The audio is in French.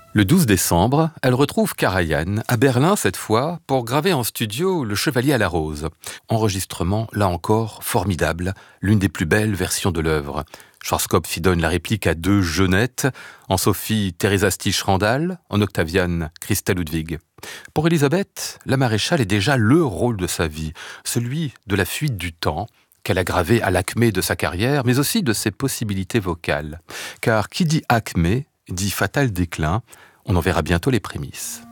Le 12 décembre, elle retrouve Karajan, à Berlin cette fois, pour graver en studio Le Chevalier à la Rose. Enregistrement, là encore, formidable, l'une des plus belles versions de l'œuvre. Schwarzkopf y donne la réplique à deux jeunettes, en Sophie, Theresa Stich-Randall, en Octaviane, Christa Ludwig. Pour Elisabeth, la maréchale est déjà le rôle de sa vie, celui de la fuite du temps, qu'elle a gravé à l'acmé de sa carrière, mais aussi de ses possibilités vocales. Car qui dit acmé, dit fatal déclin, on en verra bientôt les prémices.